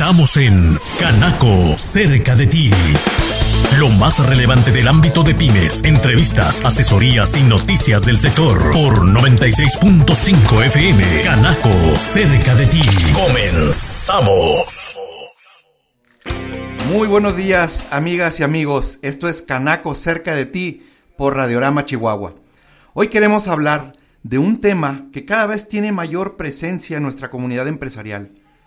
Estamos en Canaco, cerca de ti. Lo más relevante del ámbito de pymes, entrevistas, asesorías y noticias del sector por 96.5 FM. Canaco, cerca de ti. Comenzamos. Muy buenos días, amigas y amigos. Esto es Canaco, cerca de ti por Radiorama Chihuahua. Hoy queremos hablar de un tema que cada vez tiene mayor presencia en nuestra comunidad empresarial: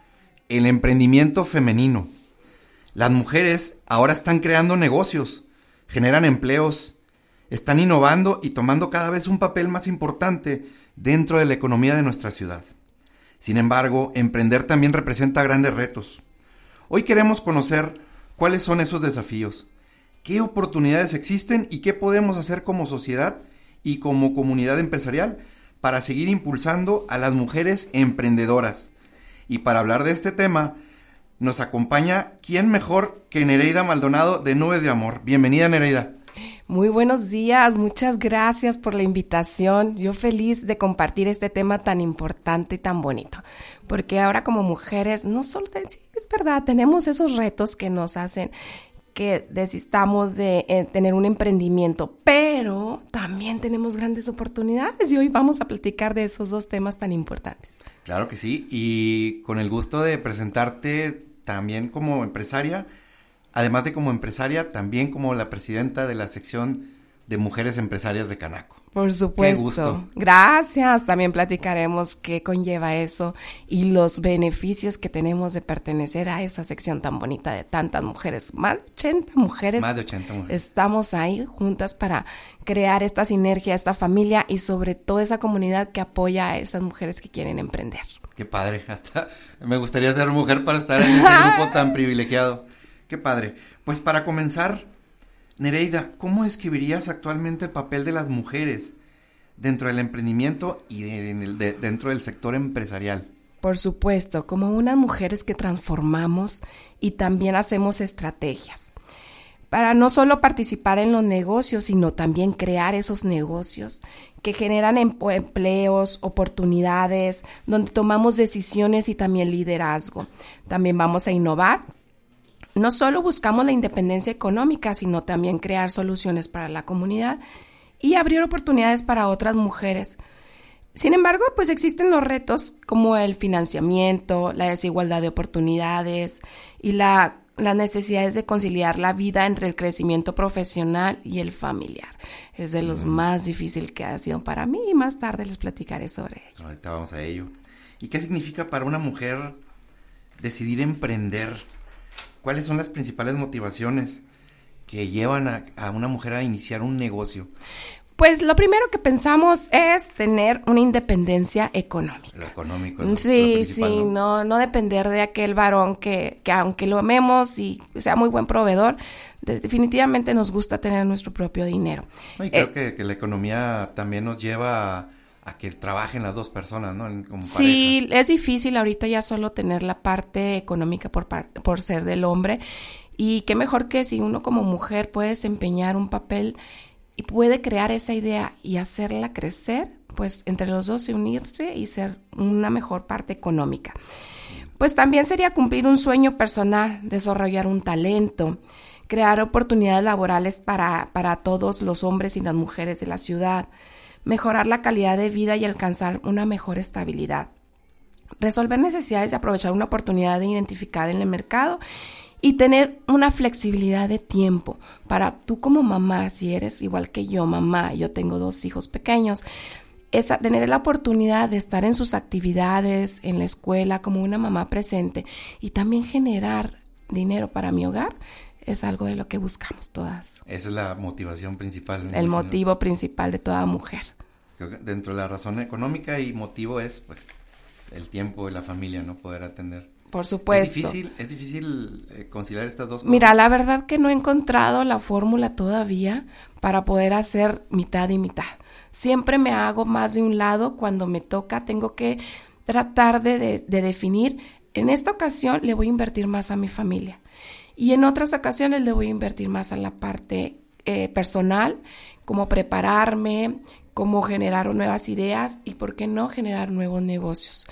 el emprendimiento femenino. Las mujeres ahora están creando negocios, generan empleos, están innovando y tomando cada vez un papel más importante dentro de la economía de nuestra ciudad. Sin embargo, emprender también representa grandes retos. Hoy queremos conocer cuáles son esos desafíos, qué oportunidades existen y qué podemos hacer como sociedad y como comunidad empresarial para seguir impulsando a las mujeres emprendedoras. Y para hablar de este tema, nos acompaña, ¿quién mejor que Nereida Maldonado de Nubes de Amor? Bienvenida, Nereida. Muy buenos días, muchas gracias por la invitación. Yo feliz de compartir este tema tan importante y tan bonito, porque ahora como mujeres, no solo, sí, es verdad, tenemos esos retos que nos hacen que desistamos de tener un emprendimiento, pero también tenemos grandes oportunidades y hoy vamos a platicar de esos dos temas tan importantes. Claro que sí, y con el gusto de presentarte también como empresaria, además de como empresaria, también como la presidenta de la sección de Mujeres Empresarias de Canaco. Por supuesto. Qué gusto. Gracias. También platicaremos qué conlleva eso y los beneficios que tenemos de pertenecer a esa sección tan bonita de tantas mujeres. Más de 80 mujeres. Más de 80 mujeres. Estamos ahí juntas para crear esta sinergia, esta familia y sobre todo esa comunidad que apoya a esas mujeres que quieren emprender. Qué padre. Hasta me gustaría ser mujer para estar en ese grupo tan privilegiado. Qué padre. Pues para comenzar, Nereida, ¿cómo describirías actualmente el papel de las mujeres dentro del emprendimiento y dentro del sector empresarial? Por supuesto, como unas mujeres que transformamos y también hacemos estrategias para no solo participar en los negocios, sino también crear esos negocios que generan empleos, oportunidades, donde tomamos decisiones y también liderazgo. También vamos a innovar. No solo buscamos la independencia económica, sino también crear soluciones para la comunidad y abrir oportunidades para otras mujeres. Sin embargo, pues existen los retos como el financiamiento, la desigualdad de oportunidades y las necesidades de conciliar la vida entre el crecimiento profesional y el familiar. Es de los más difíciles que ha sido para mí y más tarde les platicaré sobre ello. Ahorita vamos a ello. ¿Y qué significa para una mujer decidir emprender? ¿Cuáles son las principales motivaciones que llevan a una mujer a iniciar un negocio? Pues lo primero que pensamos es tener una independencia económica. Lo económico. Sí, no depender de aquel varón que aunque lo amemos y sea muy buen proveedor, definitivamente nos gusta tener nuestro propio dinero. Y creo que la economía también nos lleva a que trabajen las dos personas, ¿no? Como sí, pareja. Es difícil ahorita ya solo tener la parte económica por ser del hombre, y qué mejor que si uno como mujer puede desempeñar un papel y puede crear esa idea y hacerla crecer, pues entre los dos unirse y ser una mejor parte económica. Pues también sería cumplir un sueño personal, desarrollar un talento, crear oportunidades laborales para todos los hombres y las mujeres de la ciudad, mejorar la calidad de vida y alcanzar una mejor estabilidad, resolver necesidades y aprovechar una oportunidad de identificar en el mercado y tener una flexibilidad de tiempo para tú como mamá, si eres igual que yo, mamá, yo tengo 2 hijos pequeños, tener la oportunidad de estar en sus actividades, en la escuela, como una mamá presente y también generar dinero para mi hogar. Es algo de lo que buscamos todas. Esa es la motivación principal, ¿no? El motivo principal de toda mujer. Creo que dentro de la razón económica y motivo es, pues, el tiempo de la familia, ¿no? Poder atender. Por supuesto. Es difícil conciliar estas dos cosas. Mira, la verdad que no he encontrado la fórmula todavía para poder hacer mitad y mitad. Siempre me hago más de un lado cuando me toca, tengo que tratar de definir. En esta ocasión le voy a invertir más a mi familia. Y en otras ocasiones le voy a invertir más a la parte personal, como prepararme, como generar nuevas ideas y, ¿por qué no, generar nuevos negocios?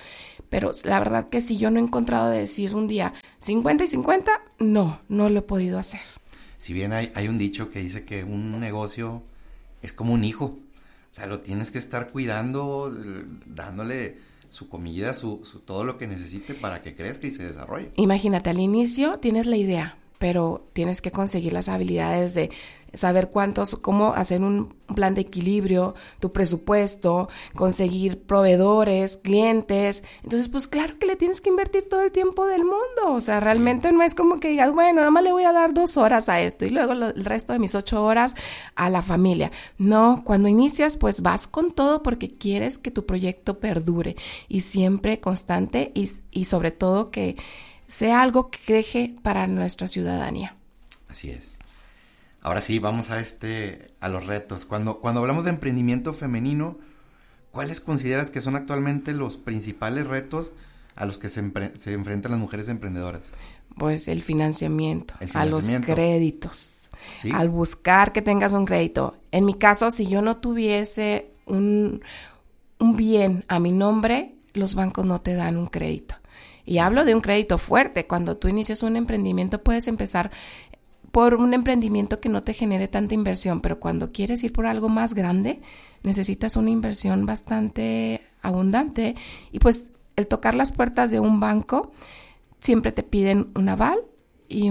pero la verdad que si yo no he encontrado de decir un día 50 y 50, no lo he podido hacer. Si bien hay un dicho que dice que un negocio es como un hijo, o sea, lo tienes que estar cuidando, dándole su comida, su todo lo que necesite para que crezca y se desarrolle. Imagínate, al inicio tienes la idea, pero tienes que conseguir las habilidades de saber cómo hacer un plan de equilibrio, tu presupuesto, conseguir proveedores, clientes. Entonces, pues claro que le tienes que invertir todo el tiempo del mundo. O sea, realmente no es como que digas, bueno, nada más le voy a dar 2 horas a esto y luego el resto de mis 8 horas a la familia. No, cuando inicias, pues vas con todo porque quieres que tu proyecto perdure y siempre constante y sobre todo que sea algo que deje para nuestra ciudadanía. Así es. Ahora sí, vamos a los retos. Cuando hablamos de emprendimiento femenino, ¿cuáles consideras que son actualmente los principales retos a los que se enfrentan las mujeres emprendedoras? Pues el financiamiento, a los créditos, ¿sí? Al buscar que tengas un crédito. En mi caso, si yo no tuviese un bien a mi nombre, los bancos no te dan un crédito. Y hablo de un crédito fuerte. Cuando tú inicias un emprendimiento, puedes empezar por un emprendimiento que no te genere tanta inversión, pero cuando quieres ir por algo más grande, necesitas una inversión bastante abundante y pues el tocar las puertas de un banco siempre te piden un aval y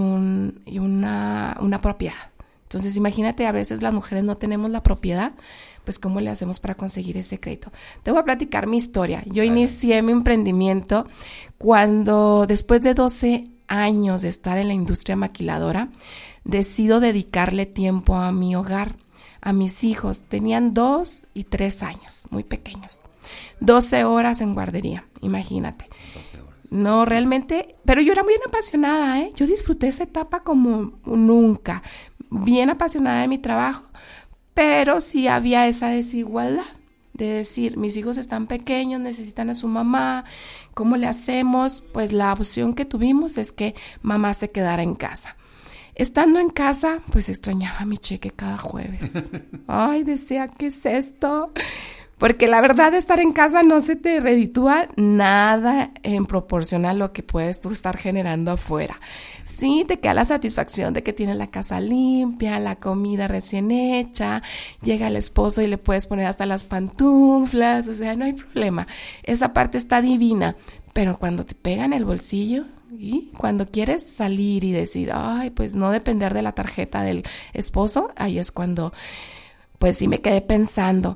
una propiedad. Entonces imagínate, a veces las mujeres no tenemos la propiedad, pues ¿cómo le hacemos para conseguir ese crédito? Te voy a platicar mi historia. Yo inicié mi emprendimiento cuando después de 12 años de estar en la industria maquiladora, decido dedicarle tiempo a mi hogar, a mis hijos. Tenían 2 y 3 años, muy pequeños. 12 horas en guardería, imagínate. 12 horas. No, realmente, pero yo era bien apasionada, ¿eh? Yo disfruté esa etapa como nunca. Bien apasionada de mi trabajo, pero sí había esa desigualdad de decir, mis hijos están pequeños, necesitan a su mamá, ¿cómo le hacemos? Pues la opción que tuvimos es que mamá se quedara en casa. Estando en casa, pues extrañaba mi cheque cada jueves. Ay, decía, ¿qué es esto? Porque la verdad, estar en casa no se te reditúa nada en proporción a lo que puedes tú estar generando afuera. Sí, te queda la satisfacción de que tienes la casa limpia, la comida recién hecha, llega el esposo y le puedes poner hasta las pantuflas, o sea, no hay problema. Esa parte está divina, pero cuando te pegan el bolsillo y cuando quieres salir y decir, ay, pues no depender de la tarjeta del esposo, ahí es cuando, pues sí me quedé pensando.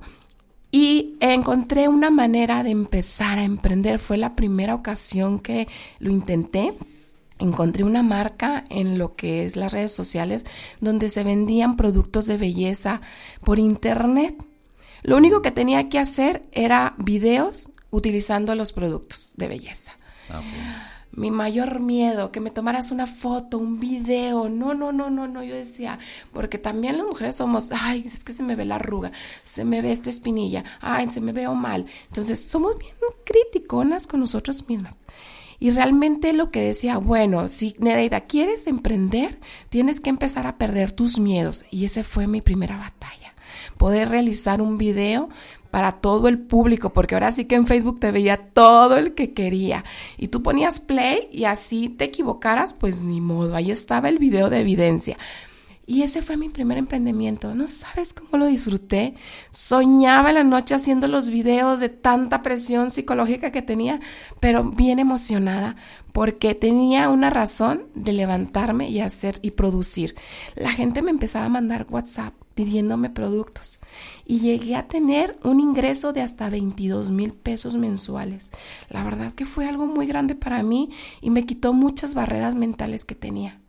Y encontré una manera de empezar a emprender. Fue la primera ocasión que lo intenté. Encontré una marca en lo que es las redes sociales donde se vendían productos de belleza por internet. Lo único que tenía que hacer era videos utilizando los productos de belleza. Okay. Mi mayor miedo, que me tomaras una foto, un video, no, yo decía, porque también las mujeres somos, ay, es que se me ve la arruga, se me ve esta espinilla, ay, se me veo mal. Entonces, somos bien criticonas con nosotros mismas. Y realmente lo que decía, bueno, si Nereida quieres emprender, tienes que empezar a perder tus miedos. Y esa fue mi primera batalla, poder realizar un video para todo el público, porque ahora sí que en Facebook te veía todo el que quería. Y tú ponías play y así te equivocaras, pues ni modo, ahí estaba el video de evidencia. Y ese fue mi primer emprendimiento. No sabes cómo lo disfruté. Soñaba en la noche haciendo los videos de tanta presión psicológica que tenía, pero bien emocionada porque tenía una razón de levantarme y hacer y producir. La gente me empezaba a mandar WhatsApp pidiéndome productos y llegué a tener un ingreso de hasta 22,000 pesos mensuales. La verdad que fue algo muy grande para mí y me quitó muchas barreras mentales que tenía.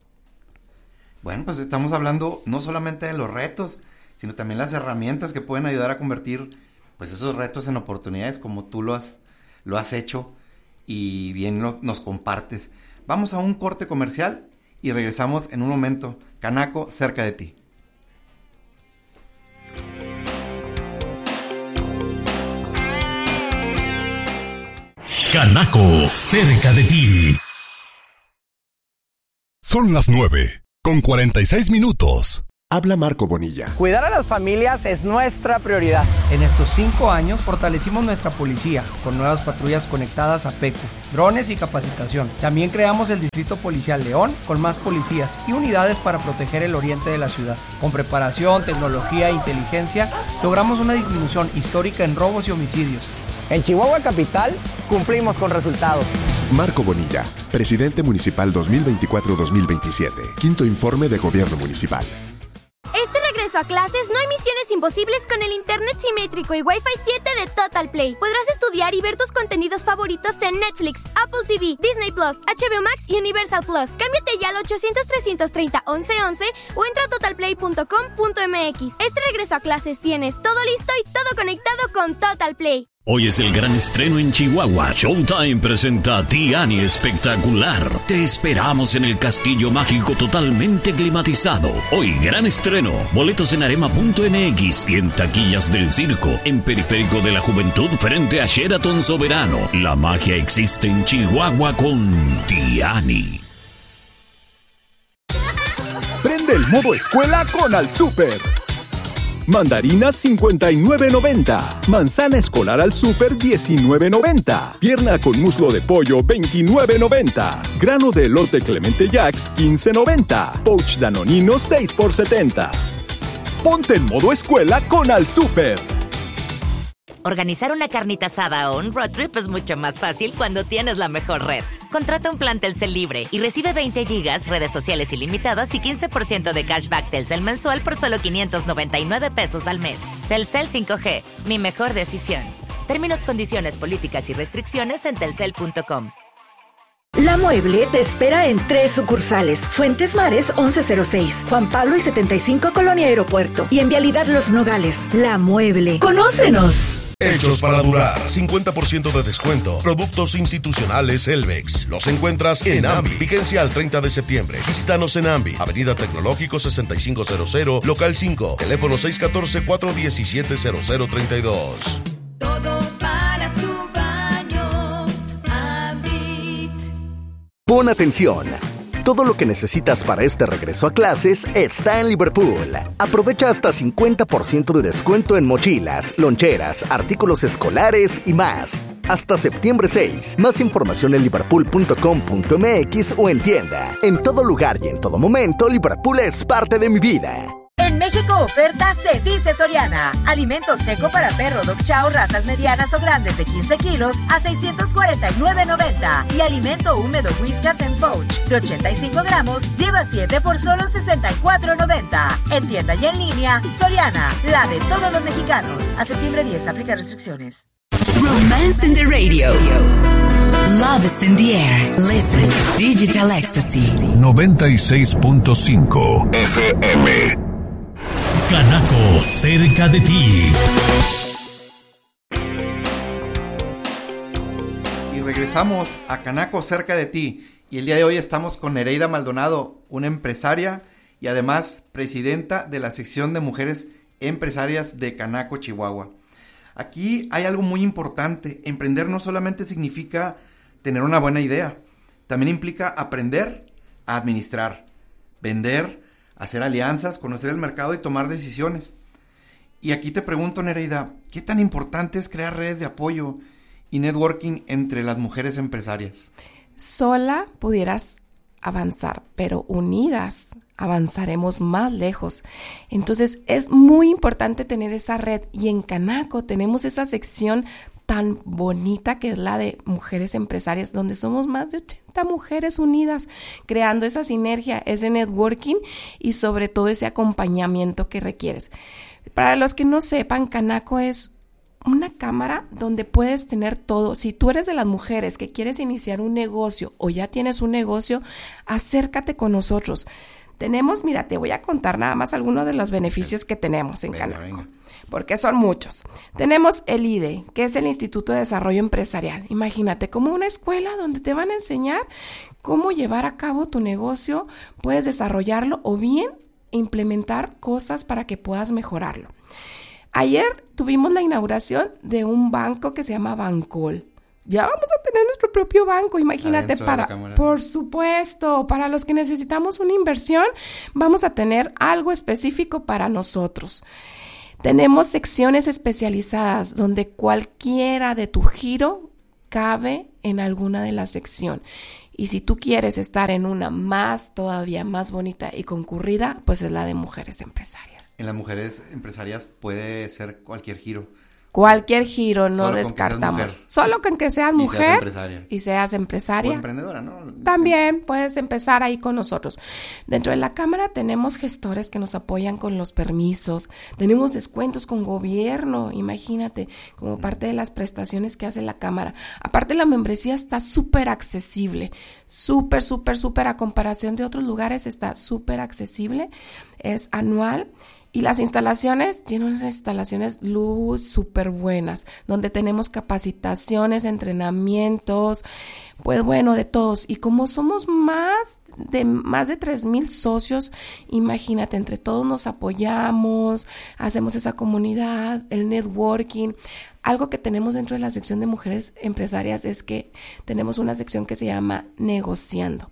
Bueno, pues estamos hablando no solamente de los retos, sino también las herramientas que pueden ayudar a convertir pues esos retos en oportunidades como tú lo has hecho y bien nos compartes. Vamos a un corte comercial y regresamos en un momento. Canaco, cerca de ti. Canaco, cerca de ti. Son las 9:46 minutos. Habla Marco Bonilla. Cuidar a las familias es nuestra prioridad. En estos 5 años fortalecimos nuestra policía con nuevas patrullas conectadas a PECU, drones y capacitación. También creamos el Distrito Policial León con más policías y unidades para proteger el oriente de la ciudad. Con preparación, tecnología e inteligencia, logramos una disminución histórica en robos y homicidios. En Chihuahua Capital cumplimos con resultados. Marco Bonilla, presidente municipal 2024-2027. Quinto informe de gobierno municipal. Este regreso a clases no hay misiones imposibles con el internet simétrico y Wi-Fi 7 de Total Play. Podrás estudiar y ver tus contenidos favoritos en Netflix, Apple TV, Disney Plus, HBO Max y Universal Plus. Cámbiate ya al 800-330-1111 o entra a totalplay.com.mx. Este regreso a clases tienes todo listo y todo conectado con Total Play. Hoy es el gran estreno en Chihuahua. Showtime presenta Tiani Espectacular. Te esperamos en el Castillo Mágico totalmente climatizado. Hoy gran estreno. Boletos en arema.mx y en taquillas del circo. En Periférico de la Juventud frente a Sheraton Soberano. La magia existe en Chihuahua con Tiani. Prende el modo escuela con Al Súper. Mandarinas 59.90. Manzana escolar al súper 19.90. Pierna con muslo de pollo 29.90. Grano de elote Clemente Jacks 15.90. Pouch Danonino 6 por 70. Ponte en modo escuela con Al Súper. Organizar una carnita asada o un road trip es mucho más fácil cuando tienes la mejor red. Contrata un plan Telcel libre y recibe 20 gigas, redes sociales ilimitadas y 15% de cashback Telcel mensual por solo 599 pesos al mes. Telcel 5G, mi mejor decisión. Términos, condiciones, políticas y restricciones en telcel.com. La Mueble te espera en 3 sucursales. Fuentes Mares 1106, Juan Pablo y 75 Colonia Aeropuerto y en Vialidad Los Nogales. La Mueble. ¡Conócenos! Hechos para durar, 50% de descuento. Productos institucionales Elvex. Los encuentras en AMBI. Vigencia al 30 de septiembre. Visítanos en AMBI. Avenida Tecnológico 6500, local 5. Teléfono 614-417-0032. Todo para su baño. Ambit. Pon atención. Todo lo que necesitas para este regreso a clases está en Liverpool. Aprovecha hasta 50% de descuento en mochilas, loncheras, artículos escolares y más. Hasta septiembre 6. Más información en liverpool.com.mx o en tienda. En todo lugar y en todo momento, Liverpool es parte de mi vida. En México oferta se dice Soriana. Alimento seco para perro Dog Chow, razas medianas o grandes de 15 kilos a $649.90. Y alimento húmedo Whiskas en pouch de 85 gramos lleva 7 por solo $64.90. En tienda y en línea, Soriana, la de todos los mexicanos. A septiembre 10, aplica restricciones. Romance in the radio. Love is in the air. Listen. Digital Ecstasy. 96.5 FM. Canaco, cerca de ti. Y regresamos a Canaco, cerca de ti. Y el día de hoy estamos con Nereida Maldonado, una empresaria y además presidenta de la sección de mujeres empresarias de Canaco, Chihuahua. Aquí hay algo muy importante. Emprender no solamente significa tener una buena idea, también implica aprender a administrar, vender, hacer alianzas, conocer el mercado y tomar decisiones. Y aquí te pregunto, Nereida, ¿qué tan importante es crear redes de apoyo y networking entre las mujeres empresarias? Sola pudieras avanzar, pero unidas avanzaremos más lejos. Entonces es muy importante tener esa red, y en Canaco tenemos esa sección tan bonita que es la de mujeres empresarias, donde somos más de 80 mujeres unidas, creando esa sinergia, ese networking y sobre todo ese acompañamiento que requieres. Para los que no sepan, Canaco es una cámara donde puedes tener todo. Si tú eres de las mujeres que quieres iniciar un negocio o ya tienes un negocio, acércate con nosotros. Tenemos, mira, te voy a contar nada más algunos de los beneficios que tenemos en Canaco, porque son muchos. Tenemos el IDE, que es el Instituto de Desarrollo Empresarial. Imagínate, como una escuela donde te van a enseñar cómo llevar a cabo tu negocio, puedes desarrollarlo o bien implementar cosas para que puedas mejorarlo. Ayer tuvimos la inauguración de un banco que se llama Bancol. Ya vamos a tener nuestro propio banco, imagínate, Adentro de la cámara. por supuesto, para los que necesitamos una inversión, vamos a tener algo específico para nosotros. Tenemos secciones especializadas donde cualquiera de tu giro cabe en alguna de las secciones. Y si tú quieres estar en una todavía más bonita y concurrida, pues es la de mujeres empresarias. En las mujeres empresarias puede ser cualquier giro. Cualquier giro, no Solo con que descartamos. seas mujer. Solo con que seas mujer y seas empresaria. O y seas empresaria. emprendedora, ¿no? También puedes empezar ahí con nosotros. Dentro de la Cámara tenemos gestores que nos apoyan con los permisos. Tenemos descuentos con gobierno, imagínate, como parte de las prestaciones que hace la Cámara. Aparte, la membresía está súper accesible. Súper a comparación de otros lugares, está súper accesible. Es anual. Y las instalaciones, tienen unas instalaciones luz súper buenas, donde tenemos capacitaciones, entrenamientos, pues bueno, de todos. Y como somos más de 3,000 socios, imagínate, entre todos nos apoyamos, hacemos esa comunidad, el networking. Algo que tenemos dentro de la sección de mujeres empresarias es que tenemos una sección que se llama Negociando,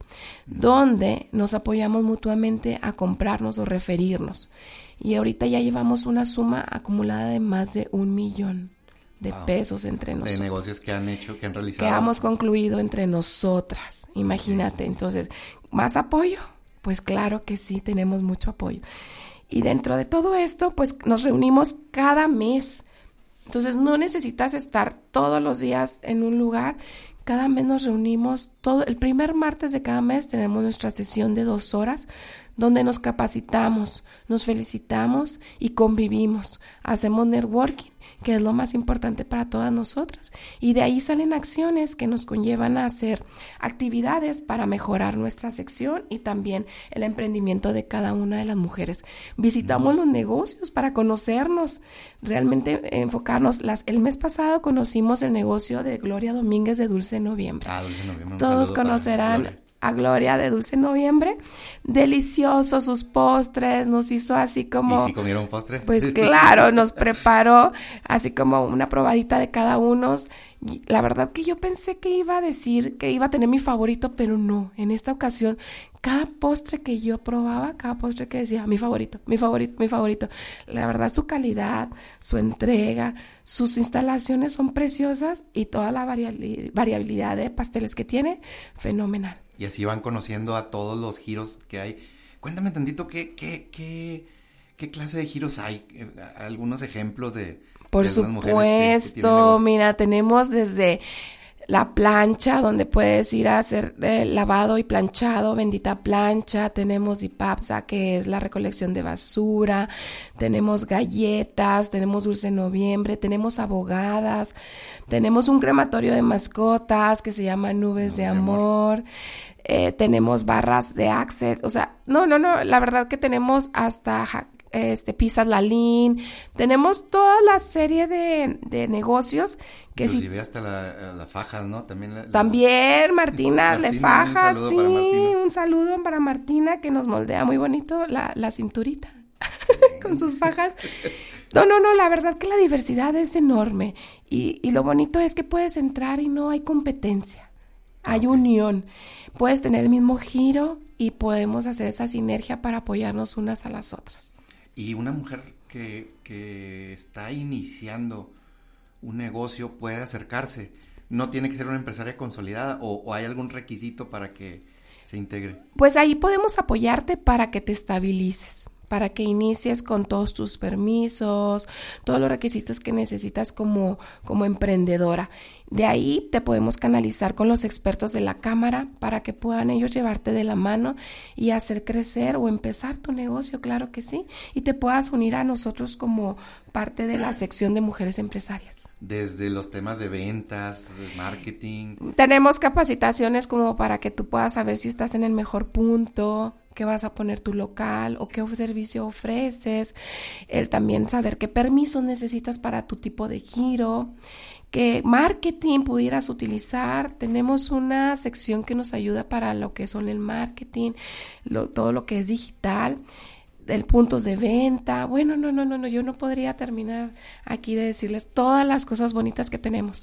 donde nos apoyamos mutuamente a comprarnos o referirnos. Y ahorita ya llevamos una suma acumulada de más de 1 millón de pesos entre nosotros. De negocios que han hecho, que han realizado. Que hemos concluido entre nosotras, imagínate. Entonces, ¿más apoyo? Pues claro que sí, tenemos mucho apoyo. Y dentro de todo esto, pues nos reunimos cada mes. Entonces, no necesitas estar todos los días en un lugar. Cada mes nos reunimos, el primer martes de cada mes tenemos nuestra sesión de 2 horas, donde nos capacitamos, nos felicitamos y convivimos. Hacemos networking, que es lo más importante para todas nosotras. Y de ahí salen acciones que nos conllevan a hacer actividades para mejorar nuestra sección y también el emprendimiento de cada una de las mujeres. Visitamos los negocios para conocernos, realmente enfocarnos. El mes pasado conocimos el negocio de Gloria Domínguez de Dulce Noviembre. Dulce Noviembre. Todos conocerán a Gloria de Dulce Noviembre. Delicioso sus postres, nos hizo así como... ¿Y si comieron postre? Pues claro, nos preparó así como una probadita de cada uno. Y la verdad que yo pensé que iba a decir que iba a tener mi favorito, pero no. En esta ocasión, cada postre que yo probaba, cada postre que decía, mi favorito. La verdad, su calidad, su entrega, sus instalaciones son preciosas y toda la variabilidad de pasteles que tiene, fenomenal. Y así van conociendo a todos los giros que hay. Cuéntame tantito qué clase de giros hay, algunos ejemplos de Por supuesto, mira, tenemos desde la plancha, donde puedes ir a hacer lavado y planchado, bendita plancha. Tenemos Dipapsa, que es la recolección de basura. Tenemos galletas, tenemos Dulce Noviembre, tenemos abogadas. Tenemos un crematorio de mascotas que se llama Nubes de Amor. Tenemos barras de Access. O sea, no, la verdad que tenemos hasta... pizzas Lalín, tenemos toda la serie de negocios que inclusive hasta las fajas, ¿no? También Martina de fajas, un sí, para Martina. Un saludo para Martina que nos moldea muy bonito la cinturita con sus fajas. No, la verdad que la diversidad es enorme y lo bonito es que puedes entrar y no hay competencia, hay unión, puedes tener el mismo giro y podemos hacer esa sinergia para apoyarnos unas a las otras. Y una mujer que está iniciando un negocio puede acercarse. ¿No tiene que ser una empresaria consolidada o hay algún requisito para que se integre? Pues ahí podemos apoyarte para que te estabilices, para que inicies con todos tus permisos, todos los requisitos que necesitas como emprendedora. De ahí te podemos canalizar con los expertos de la Cámara para que puedan ellos llevarte de la mano y hacer crecer o empezar tu negocio, claro que sí, y te puedas unir a nosotros como parte de la sección de mujeres empresarias. Desde los temas de ventas, de marketing. Tenemos capacitaciones como para que tú puedas saber si estás en el mejor punto, qué vas a poner tu local o qué servicio ofreces, el también saber qué permisos necesitas para tu tipo de giro, qué marketing pudieras utilizar. Tenemos una sección que nos ayuda para lo que son el marketing, todo lo que es digital, el puntos de venta. Bueno, no, yo no podría terminar aquí de decirles todas las cosas bonitas que tenemos.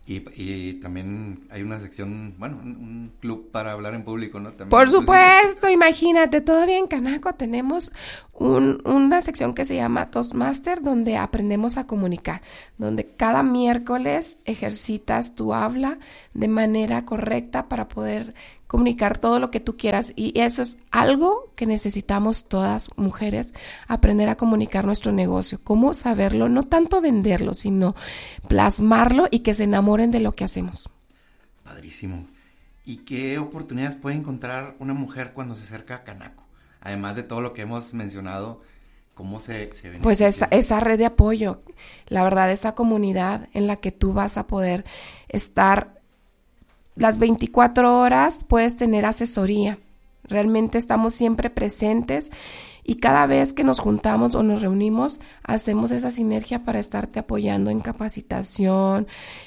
Y también hay una sección, bueno, un club para hablar en público, ¿no? También, por supuesto, imagínate, todavía en Canaco tenemos una sección que se llama Toastmaster, donde aprendemos a comunicar, donde cada miércoles ejercitas tu habla de manera correcta para poder comunicar todo lo que tú quieras, y eso es algo que necesitamos todas mujeres, aprender a comunicar nuestro negocio, cómo saberlo, no tanto venderlo, sino plasmarlo y que se enamoren de lo que hacemos. Padrísimo. ¿Y qué oportunidades puede encontrar una mujer cuando se acerca a Canaco? Además de todo lo que hemos mencionado, ¿cómo se beneficia? Pues esa red de apoyo, la verdad, esa comunidad en la que tú vas a poder estar las 24 horas, puedes tener asesoría. Realmente estamos siempre presentes y cada vez que nos juntamos o nos reunimos, hacemos esa sinergia para estarte apoyando en capacitación,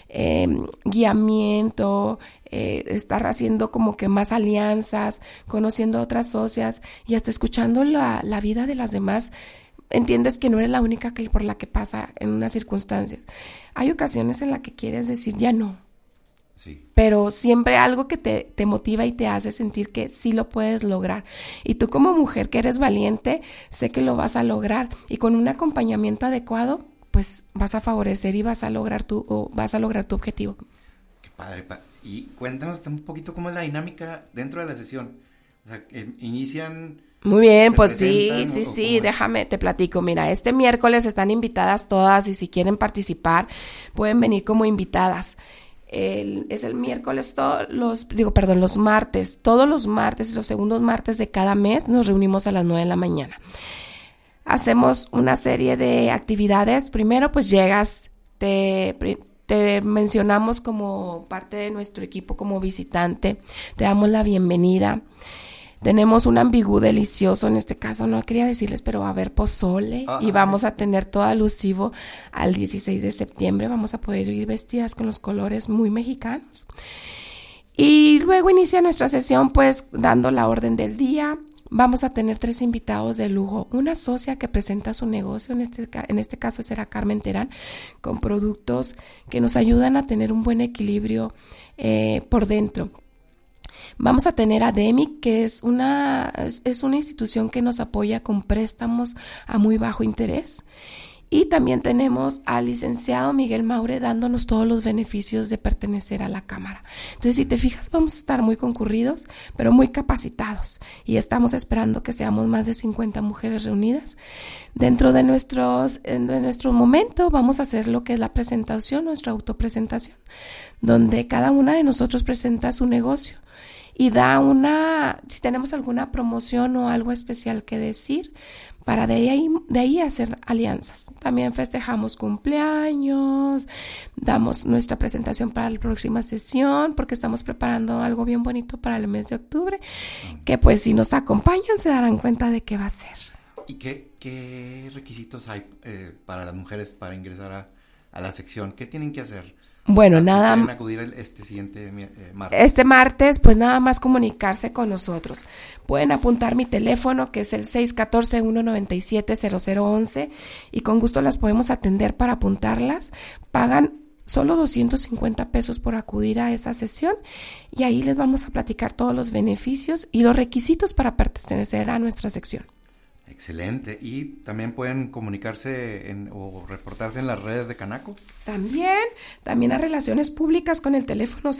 guiamiento, estar haciendo como que más alianzas, conociendo a otras socias y hasta escuchando la vida de las demás. Entiendes que no eres la única por la que pasa en una circunstancia. Hay ocasiones en las que quieres decir ya no. Sí. Pero siempre algo que te motiva y te hace sentir que sí lo puedes lograr. Y tú como mujer que eres valiente, sé que lo vas a lograr. Y con un acompañamiento adecuado, pues vas a favorecer y vas a lograr tu objetivo. Qué padre. Y cuéntanos un poquito cómo es la dinámica dentro de la sesión. O sea, inician... Muy bien, pues sí, déjame, te platico. Mira, este miércoles están invitadas todas y si quieren participar, pueden venir como invitadas. Es el miércoles, los martes, todos los martes y los segundos martes de cada mes nos reunimos a las 9 de la mañana. Hacemos una serie de actividades. Primero, pues llegas, te mencionamos como parte de nuestro equipo, como visitante, te damos la bienvenida. Tenemos un ambigú delicioso, en este caso no quería decirles, pero va a haber pozole y vamos a tener todo alusivo al 16 de septiembre. Vamos a poder ir vestidas con los colores muy mexicanos. Y luego inicia nuestra sesión pues dando la orden del día. Vamos a tener 3 invitados de lujo. Una socia que presenta su negocio, en este caso será Carmen Terán, con productos que nos ayudan a tener un buen equilibrio por dentro. Vamos a tener a DEMIC, que es una institución que nos apoya con préstamos a muy bajo interés. Y también tenemos al licenciado Miguel Maure dándonos todos los beneficios de pertenecer a la Cámara. Entonces, si te fijas, vamos a estar muy concurridos, pero muy capacitados. Y estamos esperando que seamos más de 50 mujeres reunidas. Dentro de nuestro momento vamos a hacer lo que es la presentación, nuestra autopresentación, donde cada una de nosotros presenta su negocio. Y si tenemos alguna promoción o algo especial que decir, para de ahí hacer alianzas. También festejamos cumpleaños, damos nuestra presentación para la próxima sesión, porque estamos preparando algo bien bonito para el mes de octubre, que pues si nos acompañan se darán cuenta de qué va a ser. ¿Y qué requisitos hay para las mujeres para ingresar a la sección? ¿Qué tienen que hacer? Bueno, nada más. Acudir este siguiente martes. Este martes, pues nada más comunicarse con nosotros. Pueden apuntar mi teléfono, que es el 614-197-0011, y con gusto las podemos atender para apuntarlas. Pagan solo 250 pesos por acudir a esa sesión, y ahí les vamos a platicar todos los beneficios y los requisitos para pertenecer a nuestra sección. Excelente. ¿Y también pueden comunicarse o reportarse en las redes de Canaco? También a Relaciones Públicas con el teléfono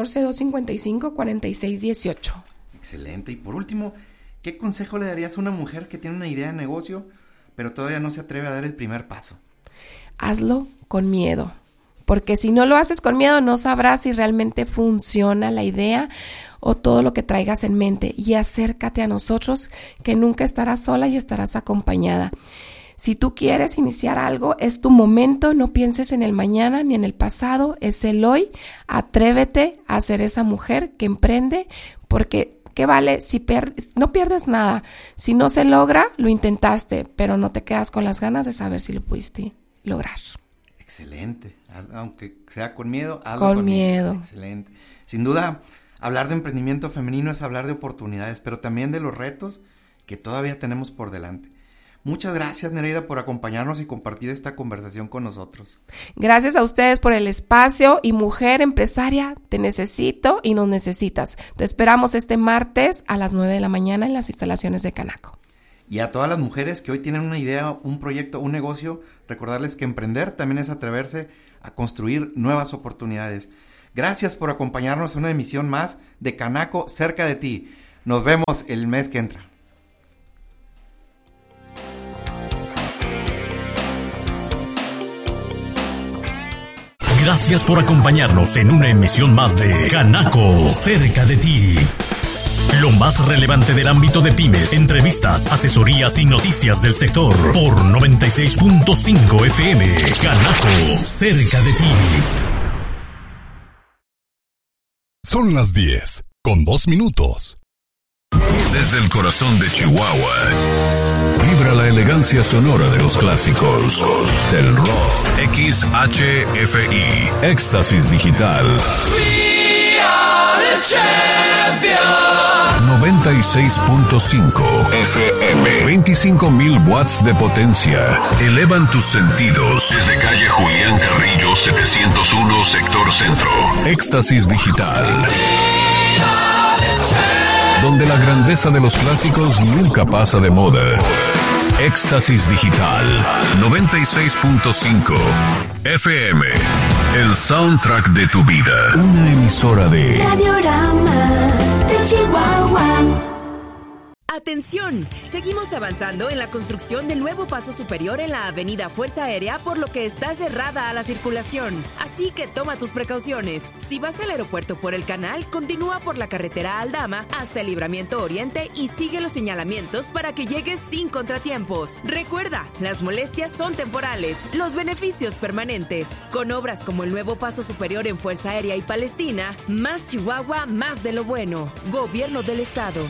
614-255-4618. Excelente. Y por último, ¿qué consejo le darías a una mujer que tiene una idea de negocio, pero todavía no se atreve a dar el primer paso? Hazlo con miedo, porque si no lo haces con miedo no sabrás si realmente funciona la idea o todo lo que traigas en mente, y acércate a nosotros, que nunca estarás sola y estarás acompañada. Si tú quieres iniciar algo, es tu momento, no pienses en el mañana ni en el pasado, es el hoy. Atrévete a ser esa mujer que emprende, porque ¿qué vale si no pierdes nada? Si no se logra, lo intentaste, pero no te quedas con las ganas de saber si lo pudiste lograr. Excelente. Aunque sea con miedo, hazlo con miedo. Excelente. Sin duda, hablar de emprendimiento femenino es hablar de oportunidades, pero también de los retos que todavía tenemos por delante. Muchas gracias, Nereida, por acompañarnos y compartir esta conversación con nosotros. Gracias a ustedes por el espacio y mujer empresaria, te necesito y nos necesitas. Te esperamos este martes a las 9 de la mañana en las instalaciones de Canaco. Y a todas las mujeres que hoy tienen una idea, un proyecto, un negocio, recordarles que emprender también es atreverse a construir nuevas oportunidades. Gracias por acompañarnos en una emisión más de Canaco cerca de ti. Nos vemos el mes que entra. Gracias por acompañarnos en una emisión más de Canaco cerca de ti. Lo más relevante del ámbito de pymes, entrevistas, asesorías y noticias del sector por 96.5 FM. Canaco cerca de ti. Son las 10, con 2 minutos. Desde el corazón de Chihuahua, vibra la elegancia sonora de los clásicos del rock. XHFI, Éxtasis Digital. We are the champions. 96.5 FM, 25,000 watts de potencia. Elevan tus sentidos. Desde calle Julián Carrillo, 701, sector centro. Éxtasis Digital. Donde la grandeza de los clásicos nunca pasa de moda. Éxtasis Digital 96.5 FM. El soundtrack de tu vida. Una emisora de Radiorama de Chihuahua. ¡Atención! Seguimos avanzando en la construcción del nuevo paso superior en la avenida Fuerza Aérea, por lo que está cerrada a la circulación. Así que toma tus precauciones. Si vas al aeropuerto por el canal, continúa por la carretera Aldama hasta el Libramiento Oriente y sigue los señalamientos para que llegues sin contratiempos. Recuerda, las molestias son temporales, los beneficios permanentes. Con obras como el nuevo paso superior en Fuerza Aérea y Palestina, más Chihuahua, más de lo bueno. Gobierno del Estado.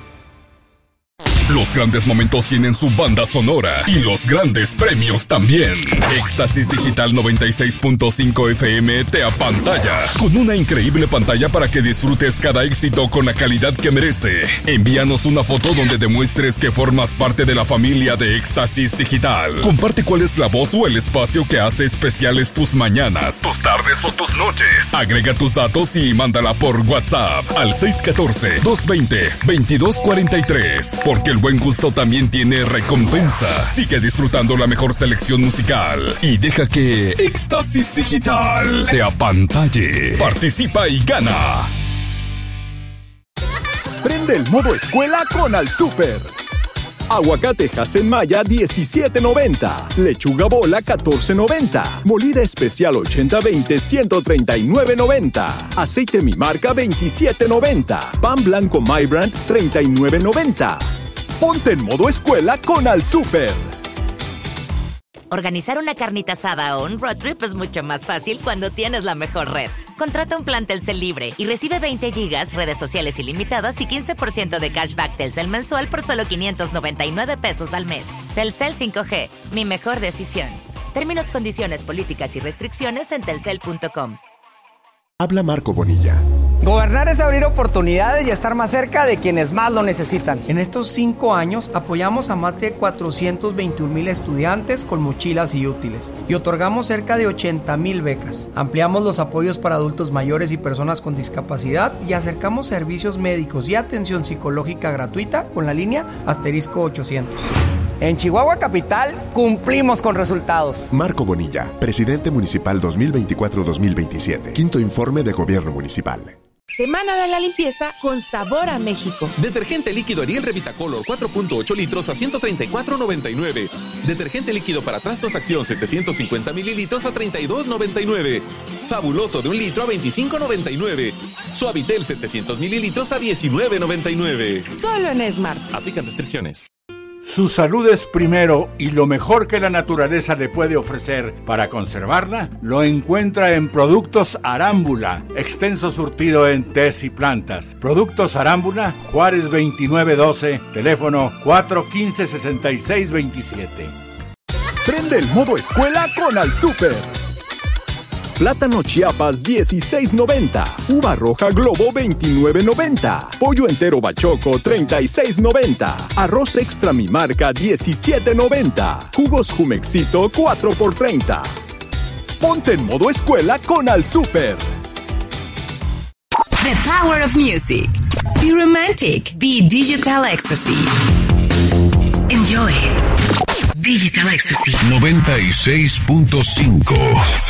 Los grandes momentos tienen su banda sonora y los grandes premios también. Éxtasis Digital 96.5 FM te apantalla con una increíble pantalla para que disfrutes cada éxito con la calidad que merece. Envíanos una foto donde demuestres que formas parte de la familia de Éxtasis Digital. Comparte cuál es la voz o el espacio que hace especiales tus mañanas, tus tardes o tus noches. Agrega tus datos y mándala por WhatsApp al 614-220-2243. Porque el buen gusto también tiene recompensa. Sigue disfrutando la mejor selección musical y deja que Éxtasis Digital te apantalle. Participa y gana. Prende el modo escuela con Al Super. Aguacate Hasenmaya 17.90, lechuga bola 14.90, molida especial 80-20 139.90, aceite Mi Marca 27.90, pan blanco My Brand 39.90. Ponte en modo escuela con Al Super. Organizar una carnita asada o un road trip es mucho más fácil cuando tienes la mejor red. Contrata un plan Telcel libre y recibe 20 gigas, redes sociales ilimitadas y 15% de cashback Telcel mensual por solo 599 pesos al mes. Telcel 5G, mi mejor decisión. Términos, condiciones, políticas y restricciones en telcel.com. Habla Marco Bonilla. Gobernar es abrir oportunidades y estar más cerca de quienes más lo necesitan. En estos 5 años apoyamos a más de 421,000 estudiantes con mochilas y útiles y otorgamos cerca de 80,000 becas. Ampliamos los apoyos para adultos mayores y personas con discapacidad y acercamos servicios médicos y atención psicológica gratuita con la línea *800. En Chihuahua Capital cumplimos con resultados. Marco Bonilla, presidente municipal 2024-2027. Quinto informe de gobierno municipal. Semana de la limpieza con sabor a México. Detergente líquido Ariel Revitacolor 4.8 litros a $134.99. Detergente líquido para trastos Acción 750 mililitros a $32.99. Fabuloso de 1 litro a $25.99. Suavitel 700 mililitros a $19.99. Solo en Smart. Aplican restricciones. Su salud es primero y lo mejor que la naturaleza le puede ofrecer para conservarla lo encuentra en Productos Arámbula, extenso surtido en tés y plantas. Productos Arámbula, Juárez 2912, teléfono 415-6627. Prende el modo escuela con Al Super. Plátano Chiapas, $16.90. Uva roja Globo, $29.90. Pollo entero Bachoco, $36.90. Arroz extra Mi Marca, $17.90. Jugos Jumexito, 4x30. Ponte en modo escuela con Al Super. The power of music. Be romantic. Be digital ecstasy. Enjoy. Digital ecstasy. 96.5